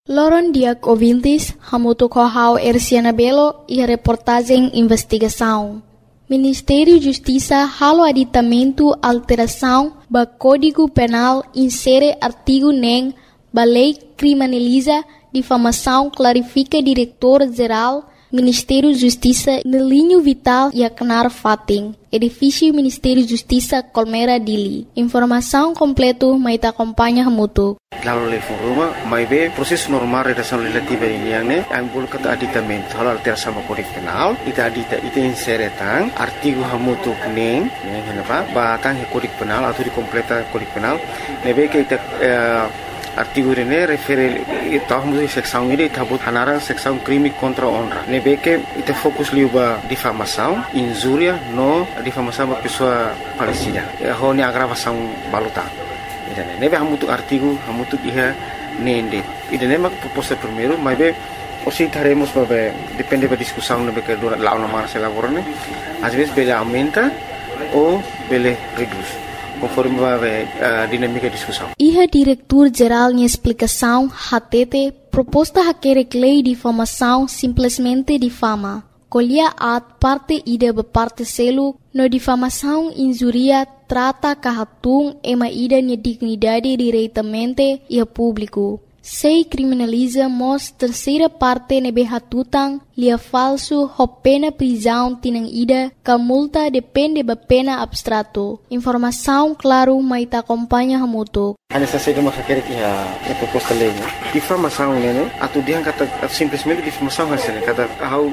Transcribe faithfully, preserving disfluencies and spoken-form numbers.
Loron diak ouvintes, hamuto kohau Erciana Belo e a reportagem investigação. Ministério Justiça halo aditamento alteração ba Código Penal insere artigo nem ba lei criminaliza difamação clarifica diretor-geral Ministério Justiça no linho vital e Aknar Fating, edifício Ministério Justiça Colmera Dili. Informação completa mai ta acompanha hamutu. Lalu lei foruma mai be proses normal redação legislativa ini yang ne ang bul kata aditamento halo alteração ba Código Penal ita adita ita insere tang artigo hamutu neng yang henapa ba tang Código Penal atau di completa Código Penal nebe ke ita artigo ini refere tahun seksão ini tabut hanarang seksão crime contra honra. Nebe que ite fokus liuba difamação, injúria no difamação ba pessoa falecida. Ho ni agravação baluta. Idane nebe hamutu artigo hamutu iha nende. Idane mak proposta primeiro, mas be osi taremos ba depende ba discussão nebe que dura lá na marcha laborane. Às vezes bele aumenta ou bele reduz. Conforme a dinâmica de discussão. Iha diretor-geral em explicação, H T T, proposta haquere lei de difamação simplesmente difama. Colhia at parte ida be parte selo, no difamação injuria trata kahatung ema ida ni dignidade diretamente e a público. Sei criminaliza mos terceira parte nebe hatutang lia falso ho pena prisão tinang ida ka multa depende ba pena abstrato. Informação claro mai ta acompanha hamuto. Ana sa sede mo hakere ki ha e proposta lei. Difamação nene atu diang kata simplesmente difamação hasene kata how